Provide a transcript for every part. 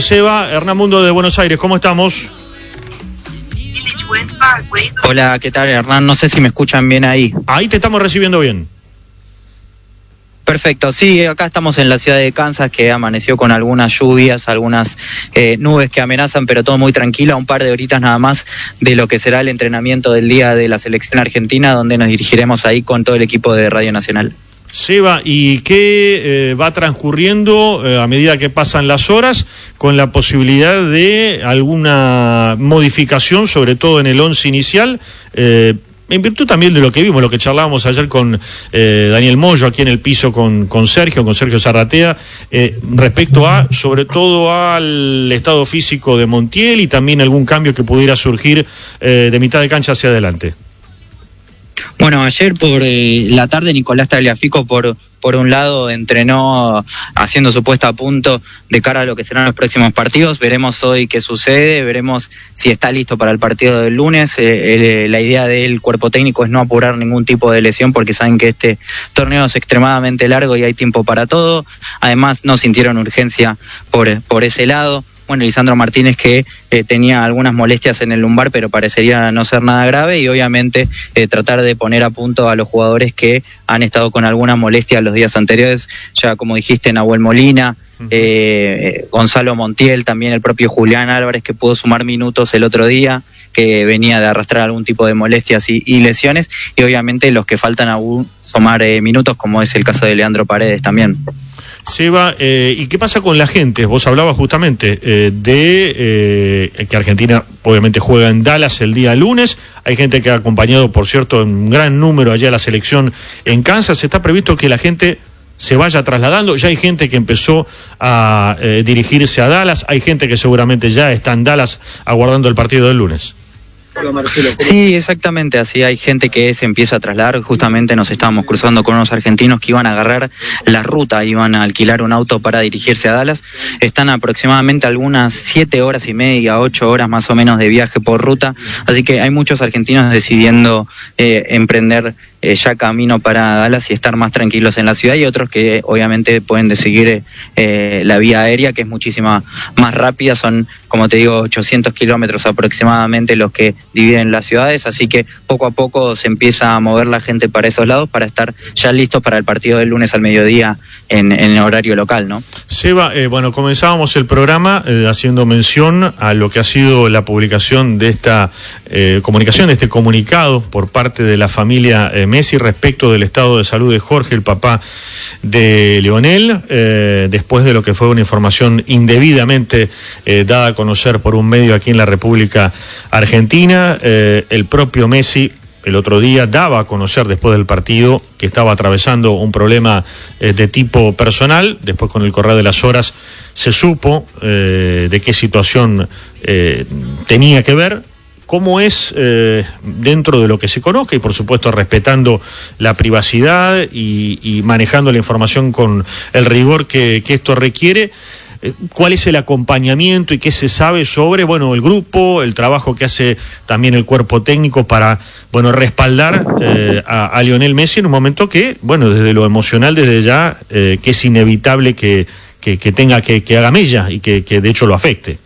Seba. Hernán Mundo de Buenos Aires, ¿cómo estamos? Hola, ¿qué tal, Hernán? No sé si me escuchan bien ahí. Ahí te estamos recibiendo bien. Perfecto, sí, acá estamos en la ciudad de Kansas, que amaneció con algunas lluvias, algunas nubes que amenazan, pero todo muy tranquilo, un par de horitas nada más de lo que será el entrenamiento del día de la selección argentina, donde nos dirigiremos ahí con todo el equipo de Radio Nacional. Seba, ¿y qué va transcurriendo a medida que pasan las horas con la posibilidad de alguna modificación, sobre todo en el once inicial? En virtud también de lo que vimos, lo que charlábamos ayer con Daniel Moyo aquí en el piso con Sergio Zarratea, respecto a, sobre todo al estado físico de Montiel y también algún cambio que pudiera surgir de mitad de cancha hacia adelante. Bueno, ayer por la tarde Nicolás Tagliafico por un lado entrenó haciendo su puesta a punto de cara a lo que serán los próximos partidos. Veremos hoy qué sucede, veremos si está listo para el partido del lunes. La idea del cuerpo técnico es no apurar ningún tipo de lesión porque saben que este torneo es extremadamente largo y hay tiempo para todo. Además no sintieron urgencia por ese lado. Bueno, Lisandro Martínez que tenía algunas molestias en el lumbar, pero parecería no ser nada grave, y obviamente tratar de poner a punto a los jugadores que han estado con alguna molestia los días anteriores, ya como dijiste, Nahuel Molina, Gonzalo Montiel, también el propio Julián Álvarez, que pudo sumar minutos el otro día, que venía de arrastrar algún tipo de molestias y lesiones, y obviamente los que faltan aún sumar minutos, como es el caso de Leandro Paredes también. Seba, ¿y qué pasa con la gente? Vos hablabas justamente de que Argentina obviamente juega en Dallas el día lunes. Hay gente que ha acompañado, por cierto, en un gran número allá a la selección en Kansas. Está previsto que la gente se vaya trasladando. Ya hay gente que empezó a dirigirse a Dallas. Hay gente que seguramente ya está en Dallas aguardando el partido del lunes. Sí, exactamente, así hay gente que se empieza a trasladar. Justamente nos estábamos cruzando con unos argentinos que iban a agarrar la ruta, iban a alquilar un auto para dirigirse a Dallas. Están aproximadamente algunas 7 horas y media, 8 horas más o menos de viaje por ruta, así que hay muchos argentinos decidiendo emprender ya camino para Dallas y estar más tranquilos en la ciudad, y otros que obviamente pueden seguir la vía aérea, que es muchísima más rápida. Son, como te digo, 800 kilómetros aproximadamente los que dividen las ciudades, así que poco a poco se empieza a mover la gente para esos lados para estar ya listos para el partido del lunes al mediodía en el horario local, ¿no? Seba, bueno, comenzábamos el programa haciendo mención a lo que ha sido la publicación de esta comunicación, de este comunicado por parte de la familia Messi respecto del estado de salud de Jorge, el papá de Lionel, después de lo que fue una información indebidamente dada a conocer por un medio aquí en la República Argentina. El propio Messi el otro día daba a conocer después del partido que estaba atravesando un problema de tipo personal. Después, con el correr de las horas, se supo de qué situación tenía que ver. ¿Cómo es dentro de lo que se conozca y, por supuesto, respetando la privacidad y manejando la información con el rigor que esto requiere? ¿Cuál es el acompañamiento y qué se sabe sobre, bueno, el grupo, el trabajo que hace también el cuerpo técnico para, bueno, respaldar a Lionel Messi en un momento que, bueno, desde lo emocional, desde ya, que es inevitable que tenga que haga mella y que de hecho lo afecte?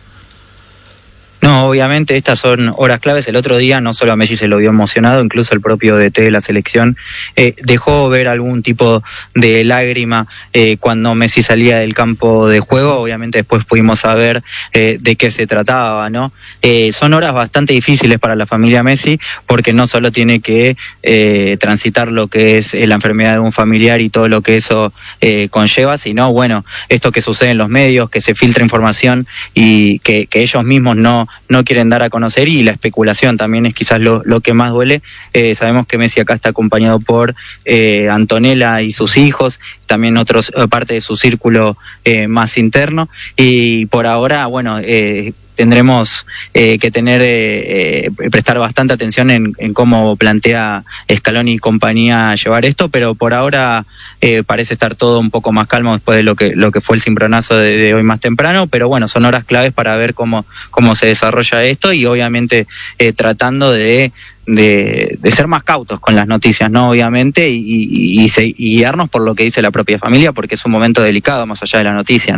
No, obviamente estas son horas claves. El otro día no solo a Messi se lo vio emocionado, incluso el propio DT de la selección dejó ver algún tipo de lágrima cuando Messi salía del campo de juego. Obviamente después pudimos saber de qué se trataba, ¿no? Son horas bastante difíciles para la familia Messi, porque no solo tiene que transitar lo que es la enfermedad de un familiar y todo lo que eso conlleva, sino, bueno, esto que sucede en los medios, que se filtra información y que ellos mismos no quieren dar a conocer, y la especulación también es quizás lo que más duele. Sabemos que Messi acá está acompañado por Antonella y sus hijos, también otros parte de su círculo más interno, y por ahora, bueno, tendremos que prestar bastante atención en cómo plantea Scaloni y compañía llevar esto, pero por ahora parece estar todo un poco más calmo después de lo que fue el cimbronazo de hoy más temprano. Pero bueno, son horas claves para ver cómo se desarrolla esto, y obviamente tratando de ser más cautos con las noticias, ¿no? Obviamente, y guiarnos por lo que dice la propia familia, porque es un momento delicado más allá de la noticia, ¿no?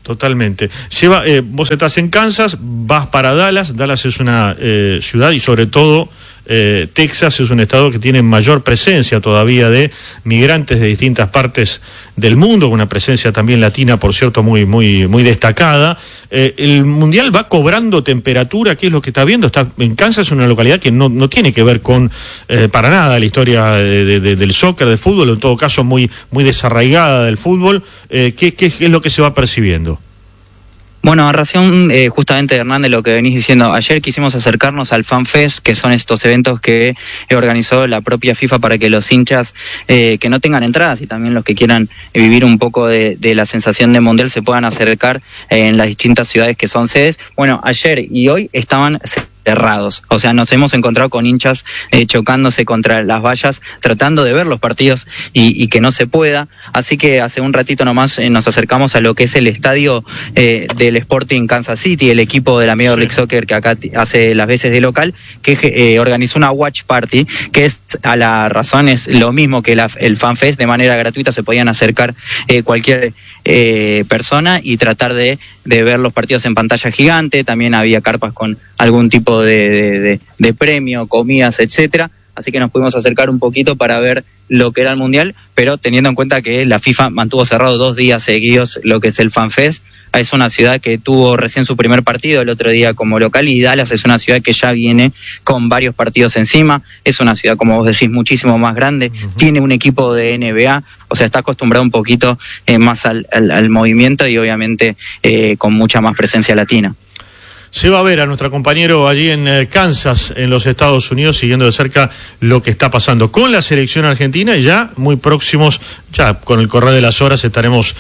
Totalmente. Vos estás en Kansas, vas para Dallas. Dallas es una ciudad y sobre todo Texas es un estado que tiene mayor presencia todavía de migrantes de distintas partes del mundo, una presencia también latina, por cierto, muy destacada. El Mundial va cobrando temperatura. ¿Qué es lo que está viendo? Está en Kansas, es una localidad que no tiene que ver con para nada la historia del soccer, del fútbol, en todo caso muy desarraigada del fútbol. ¿Qué es lo que se va percibiendo? Bueno, a razón justamente, Hernández, lo que venís diciendo, ayer quisimos acercarnos al FanFest, que son estos eventos que organizó la propia FIFA para que los hinchas que no tengan entradas y también los que quieran vivir un poco de la sensación de Mundial se puedan acercar en las distintas ciudades que son sedes. Bueno, ayer y hoy estaban cerrados, o sea, nos hemos encontrado con hinchas chocándose contra las vallas, tratando de ver los partidos y que no se pueda, así que hace un ratito nomás nos acercamos a lo que es el estadio del Sporting Kansas City, el equipo de la Major League Soccer que acá hace las veces de local, que organizó una watch party, que es a la razón es lo mismo que el FanFest, de manera gratuita se podían acercar cualquier persona y tratar de ver los partidos en pantalla gigante. También había carpas con algún tipo de premio, comidas, etcétera, así que nos pudimos acercar un poquito para ver lo que era el Mundial, pero teniendo en cuenta que la FIFA mantuvo cerrado 2 días seguidos lo que es el FanFest. Es una ciudad que tuvo recién su primer partido el otro día como local, y Dallas es una ciudad que ya viene con varios partidos encima. Es una ciudad, como vos decís, muchísimo más grande, tiene un equipo de NBA, o sea, está acostumbrado un poquito más al movimiento y obviamente con mucha más presencia latina. Se va a ver a nuestro compañero allí en Kansas, en los Estados Unidos, siguiendo de cerca lo que está pasando con la selección argentina, y ya muy próximos, ya con el correr de las horas estaremos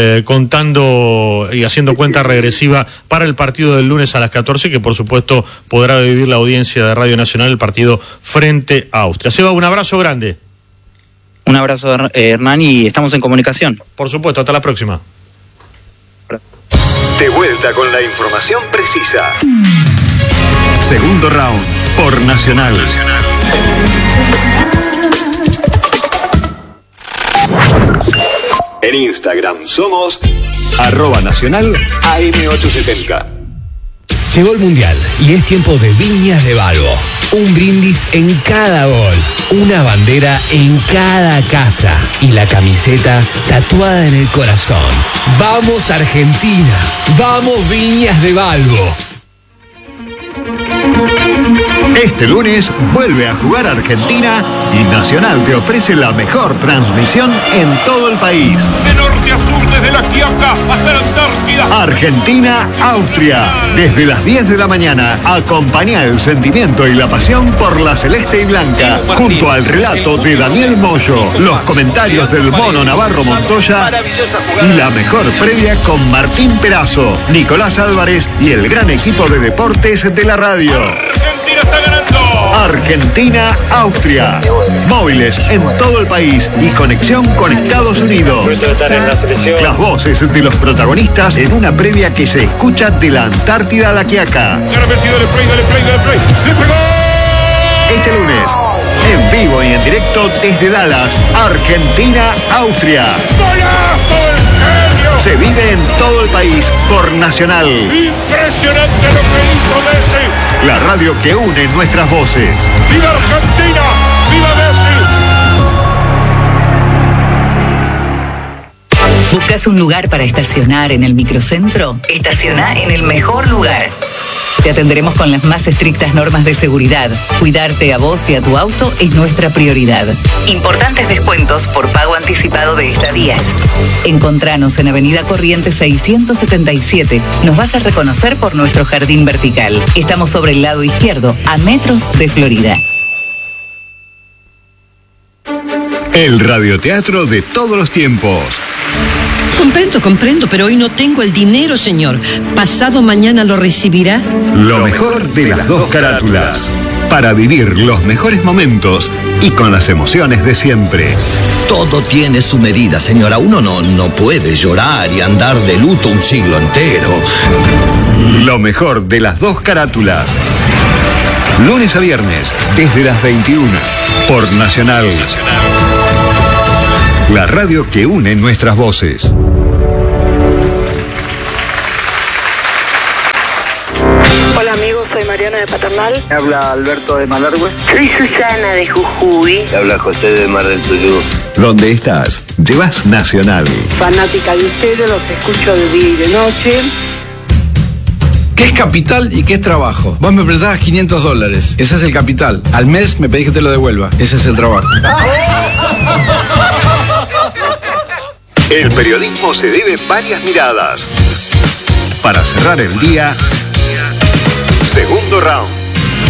contando y haciendo cuenta regresiva para el partido del lunes a las 14, que por supuesto podrá vivir la audiencia de Radio Nacional, el partido frente a Austria. Seba, un abrazo grande. Un abrazo, Hernán, y estamos en comunicación. Por supuesto, hasta la próxima. De vuelta con la información precisa. Segundo round por Nacional. En Instagram somos @Nacional AM870. Llegó el Mundial y es tiempo de Viñas de Balbo. Un brindis en cada gol, una bandera en cada casa y la camiseta tatuada en el corazón. ¡Vamos Argentina! ¡Vamos Viñas de Balbo! Este lunes vuelve a jugar Argentina y Nacional te ofrece la mejor transmisión en todo el país. De norte a sur, desde la Quiaca hasta la Antártida. Argentina-Austria. Desde las 10 de la mañana, acompaña el sentimiento y la pasión por la celeste y blanca, junto al relato de Daniel Moyo, los comentarios del Mono Navarro Montoya y la mejor previa con Martín Perazo, Nicolás Álvarez y el gran equipo de deportes de la radio. Argentina está ganando. Argentina-Austria. Móviles en todo el país y conexión con Estados Unidos. Las voces de los protagonistas en una previa que se escucha de la Antártida a la Quiaca. Dale play. ¡Le pegó! Este lunes, en vivo y en directo desde Dallas, Argentina-Austria. ¡Golazo del genio! Se vive en todo el país por Nacional. Impresionante lo que hizo Messi. La radio que une nuestras voces. ¡Viva Argentina! ¡Viva Messi! ¿Buscas un lugar para estacionar en el microcentro? Estaciona en el mejor lugar. Te atenderemos con las más estrictas normas de seguridad. Cuidarte a vos y a tu auto es nuestra prioridad. Importantes descuentos por pago anticipado de estadías. Encontranos en Avenida Corrientes 677. Nos vas a reconocer por nuestro jardín vertical. Estamos sobre el lado izquierdo, a metros de Florida. El radioteatro de todos los tiempos. Comprendo, pero hoy no tengo el dinero, señor. ¿Pasado mañana lo recibirá? Lo mejor de las dos carátulas. Para vivir los mejores momentos y con las emociones de siempre. Todo tiene su medida, señora. Uno no puede llorar y andar de luto un siglo entero. Lo mejor de las dos carátulas. Lunes a viernes, desde las 21, por Nacional. La radio que une nuestras voces. Hola amigos, soy Mariana de Paternal. Habla Alberto de Malargüe. Soy Susana de Jujuy. Habla José de Mar del Tuyú. Donde estás, llevas Nacional. Fanática de ustedes, los escucho de día y de noche. ¿Qué es capital y qué es trabajo? Vos me prestás $500. Ese es el capital. Al mes me pedís que te lo devuelva. Ese es el trabajo. El periodismo se debe varias miradas. Para cerrar el día, segundo round.